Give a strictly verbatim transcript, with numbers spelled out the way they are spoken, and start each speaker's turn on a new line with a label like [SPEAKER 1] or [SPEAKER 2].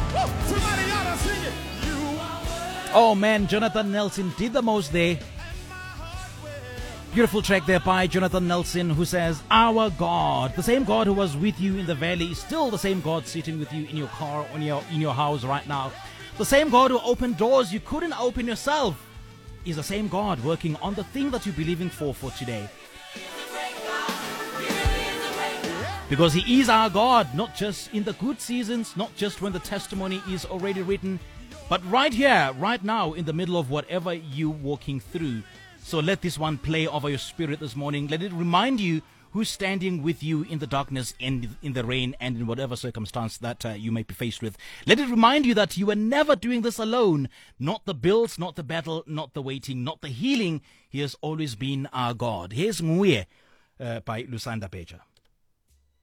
[SPEAKER 1] Somebody ought to sing it.
[SPEAKER 2] Oh man, Jonathan Nelson did the most there. Beautiful track there by Jonathan Nelson, who says, our God, the same God who was with you in the valley, is still the same God sitting with you in your car, on your, in your house right now. The same God who opened doors you couldn't open yourself is the same God working on the thing that you're believing for for today. Because He is our God, not just in the good seasons, not just when the testimony is already written, but right here, right now, in the middle of whatever you're walking through. So let this one play over your spirit this morning. Let it remind you who's standing with you in the darkness and in the rain and in whatever circumstance that uh, you may be faced with. Let it remind you that you are never doing this alone. Not the bills, not the battle, not the waiting, not the healing. He has always been our God. Here's Nguye uh, by Lusanda Beja.